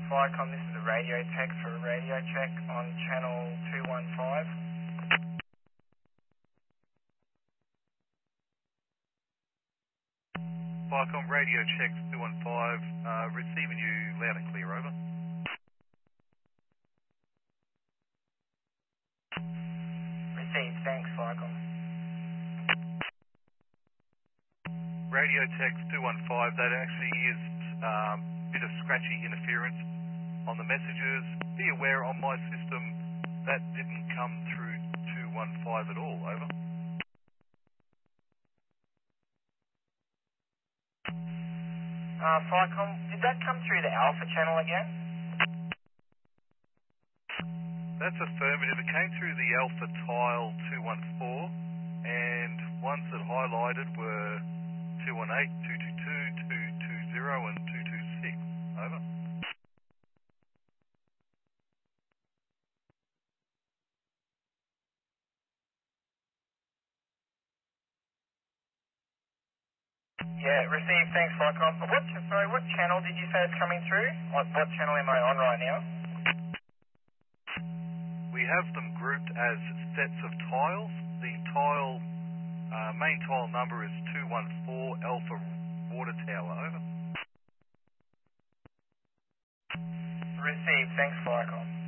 Flycom, this is a radio tech for a radio check on channel 215. Flycom radio checks 215, receiving you loud and clear, over. Received, thanks Flycom. Radio text 215, that actually is a bit of scratchy interference on the messages. Be aware on my system that didn't come through 215 at all, over. Flycom, did that come through the Alpha channel again? That's affirmative. It came through the Alpha tile 214, and ones that highlighted were 218, 222, 220 and 226, over. Yeah, received, thanks Flycom. What channel did you say is coming through? What channel am I on right now? We have them grouped as sets of tiles. The tile, main tile number is 214 Alpha Water Tower, over. Received, thanks Flycom.